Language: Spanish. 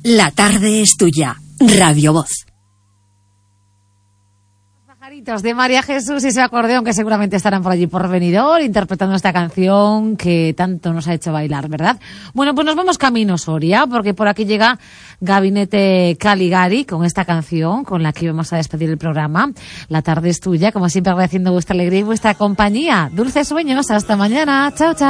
La tarde es tuya. Radio Voz. Pajaritos de María Jesús y su acordeón, que seguramente estarán por allí por Benidorm interpretando esta canción que tanto nos ha hecho bailar, ¿verdad? Bueno, pues nos vamos camino Soria, porque por aquí llega Gabinete Caligari con esta canción con la que vamos a despedir el programa. La tarde es tuya, como siempre agradeciendo vuestra alegría y vuestra compañía. Dulces sueños, hasta mañana. Chao, chao.